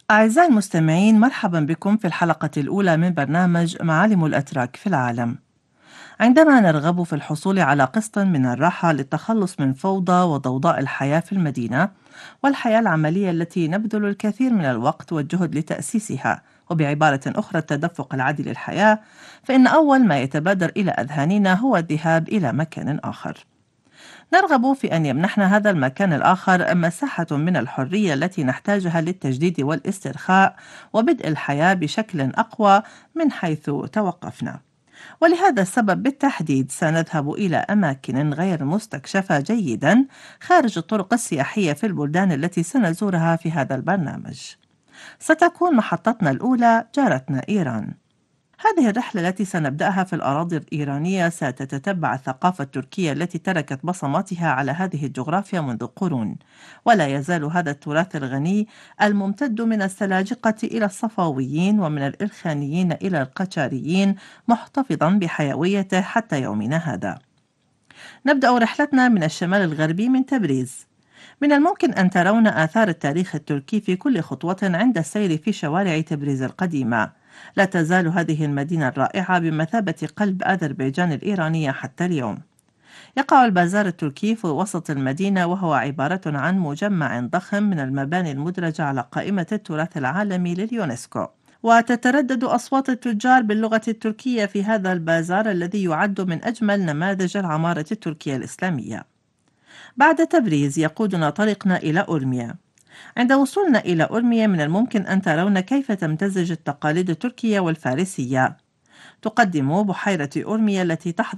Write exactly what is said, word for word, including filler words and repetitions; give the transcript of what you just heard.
أعزائي المستمعين، مرحبا بكم في الحلقة الأولى من برنامج معالم الأتراك في العالم. عندما نرغب في الحصول على قسط من الراحة للتخلص من فوضى وضوضاء الحياة في المدينة والحياة العملية التي نبذل الكثير من الوقت والجهد لتأسيسها، وبعبارة أخرى التدفق العادي للحياة، فإن أول ما يتبادر إلى أذهاننا هو الذهاب إلى مكان آخر. نرغب في أن يمنحنا هذا المكان الآخر مساحة من الحرية التي نحتاجها للتجديد والاسترخاء وبدء الحياة بشكل أقوى من حيث توقفنا. ولهذا السبب بالتحديد سنذهب إلى أماكن غير مستكشفة جيدا خارج الطرق السياحية في البلدان التي سنزورها في هذا البرنامج. ستكون محطتنا الأولى جارتنا إيران. هذه الرحلة التي سنبدأها في الأراضي الإيرانية ستتتبع الثقافة التركية التي تركت بصماتها على هذه الجغرافيا منذ قرون، ولا يزال هذا التراث الغني الممتد من السلاجقة إلى الصفويين ومن الإلخانيين إلى القشاريين محتفظا بحيويته حتى يومنا هذا. نبدأ رحلتنا من الشمال الغربي من تبريز. من الممكن أن ترون آثار التاريخ التركي في كل خطوة عند السير في شوارع تبريز القديمة. لا تزال هذه المدينة الرائعة بمثابة قلب أذربيجان الإيرانية حتى اليوم. يقع البازار التركي في وسط المدينة، وهو عبارة عن مجمع ضخم من المباني المدرجة على قائمة التراث العالمي لليونسكو. وتتردد أصوات التجار باللغة التركية في هذا البازار الذي يعد من أجمل نماذج العمارة التركية الإسلامية. بعد تبريز يقودنا طريقنا إلى أورميا. عند وصولنا إلى أورميا من الممكن أن ترون كيف تمتزج التقاليد التركية والفارسية. تقدم بحيرة أورميا التي تحظى